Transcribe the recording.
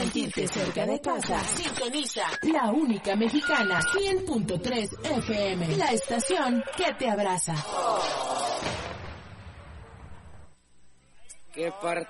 sentirte cerca de casa, sintoniza la única mexicana 100.3 FM, la estación que te abraza. ¡Qué partidazo!